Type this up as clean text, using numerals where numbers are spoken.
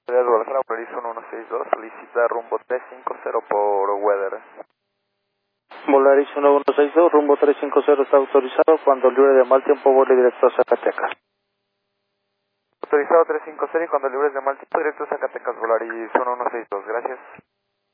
de Guadalajara, Polaris 1162, solicita rumbo 350 por weather. Volaris 1162, rumbo 350 está autorizado. Cuando libre de mal tiempo, vuele directo a Zacatecas. Autorizado 350 y cuando libres de mal tiempo, directo a Zacatecas, Volaris 1162, gracias.